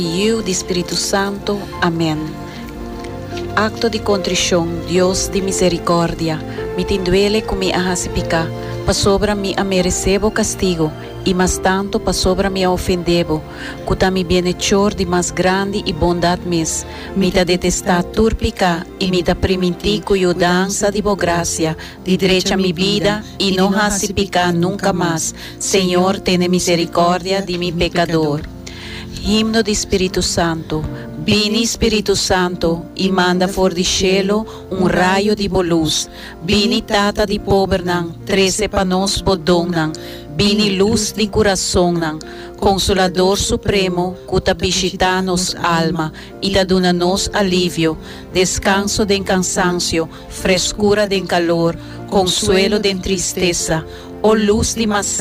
e o Espírito Santo. Amém. Acto de contrição, Deus de misericórdia, me tinduele com mi ahasipica, pa sobra mi a merecebo castigo, e mais tanto pa sobra mi a ofendebo, cuta mi bienhechor de mais grande e bondade mes, mi ta detestar turpica, e mi ta priminti cuyo dança de boa graça, de direita mi vida, e não hasipica nunca mais, Senhor, tenha misericórdia de mi pecador. Himno de Espírito Santo. Vini Espírito Santo e manda for di cielo raio de boa luz. Vini tata de pobernan, trece panos bodongnan. Vini luz de coração, Consolador Supremo, cuta visita nos alma e da dona nos alívio, descanso den cansancio, frescura den calor, consuelo den tristeza, o luz de massa